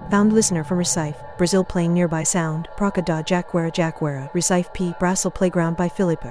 Found listener from Recife, Brazil playing nearby sound, Praca da Jaquara Jaquara, Recife P. Brasil Playground by Filipe.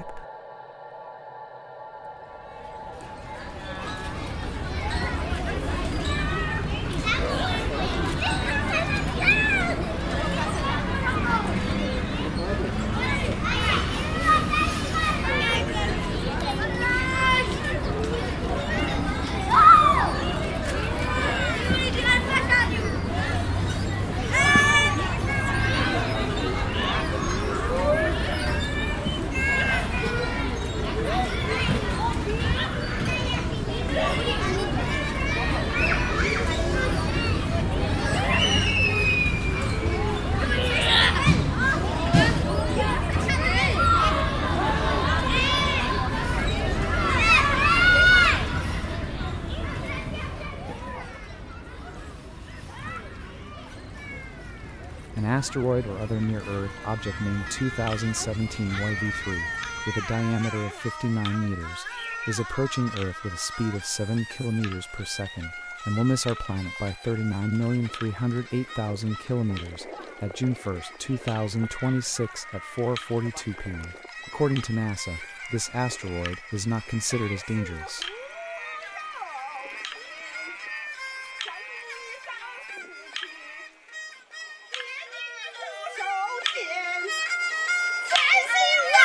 An asteroid or other near-Earth object named 2017 YV3, with a diameter of 59 meters, is approaching Earth with a speed of 7 kilometers per second and will miss our planet by 39,308,000 kilometers at June 1, 2026 at 4:42 p.m. According to NASA, this asteroid is not considered as dangerous.